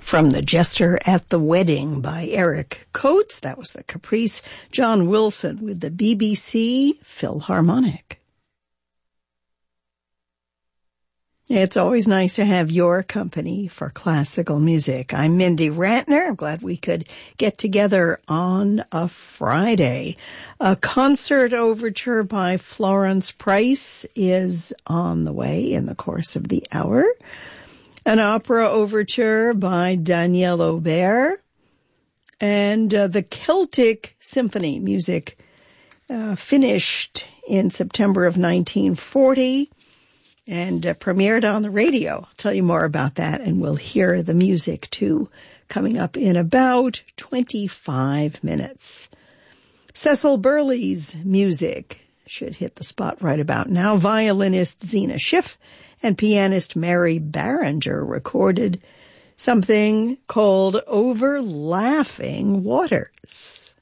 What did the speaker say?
From The Jester at the Wedding by Eric Coates. That was the Caprice. John Wilson with the BBC Philharmonic. It's always nice to have your company for classical music. I'm Mindy Ratner. I'm glad we could get together on a Friday. A concert overture by Florence Price is on the way in the course of the hour. An opera overture by Daniel Aubert, and the Celtic Symphony music finished in September of 1940 and premiered on the radio. I'll tell you more about that, and we'll hear the music too coming up in about 25 minutes. Cecil Burley's music should hit the spot right about now. Violinist Zena Schiff and pianist Mary Barringer recorded something called Over Laughing Waters.